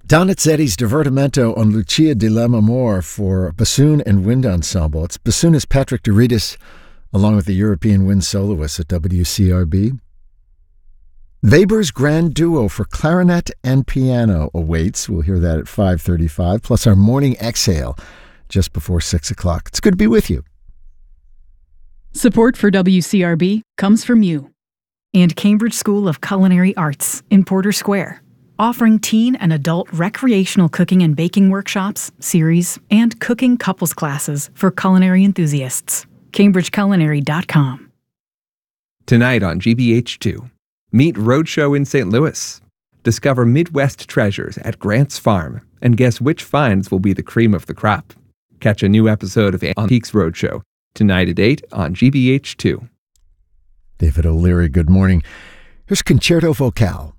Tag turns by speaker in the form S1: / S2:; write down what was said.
S1: Donizetti's Divertimento on Lucia di Lammermoor for bassoon and wind ensemble. It's bassoonist Patrick Douridas, along with the European wind soloists at WCRB. Weber's Grand Duo for clarinet and piano awaits. We'll hear that at 5:35, plus our morning exhale just before 6 o'clock. It's good to be with you.
S2: Support for WCRB comes from you and Cambridge School of Culinary Arts in Porter Square, offering teen and adult recreational cooking and baking workshops, series, and cooking couples classes for culinary enthusiasts. CambridgeCulinary.com.
S3: Tonight on GBH2, meet Roadshow in St. Louis. Discover Midwest treasures at Grant's Farm and guess which finds will be the cream of the crop. Catch a new episode of Antiques Roadshow tonight at 8 on GBH2.
S1: David O'Leary, good morning. Here's Concerto Vocale.